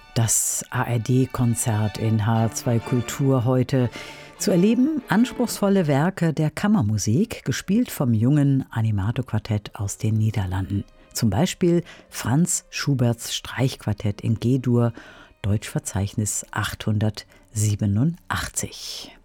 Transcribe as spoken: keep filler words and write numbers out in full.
Das A R D-Konzert in H R zwei Kultur heute. Zu erleben anspruchsvolle Werke der Kammermusik, gespielt vom jungen Animato-Quartett aus den Niederlanden. Zum Beispiel Franz Schuberts Streichquartett in G-Dur, Deutschverzeichnis achthundertsiebenundachtzig.